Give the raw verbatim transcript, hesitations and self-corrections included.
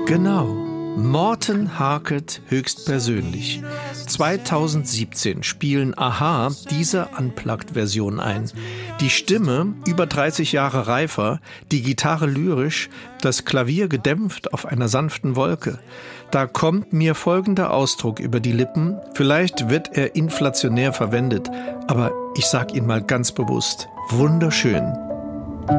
Genau, Morten Harket höchstpersönlich. zweitausendsiebzehn spielen a-ha diese Unplugged-Version ein. Die Stimme über dreißig Jahre reifer, die Gitarre lyrisch, das Klavier gedämpft auf einer sanften Wolke. Da kommt mir folgender Ausdruck über die Lippen. Vielleicht wird er inflationär verwendet, aber ich sag ihn mal ganz bewusst. Wunderschön.